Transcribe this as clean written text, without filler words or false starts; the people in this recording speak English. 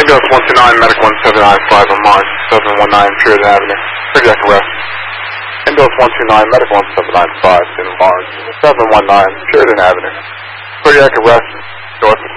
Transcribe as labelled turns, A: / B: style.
A: Endos 129, Medic 1795 on Mars, 719 Puritan Avenue. Cardiac arrest. Endos 129, Medic 1795 on Mars, 719 Puritan Avenue. Cardiac arrest, North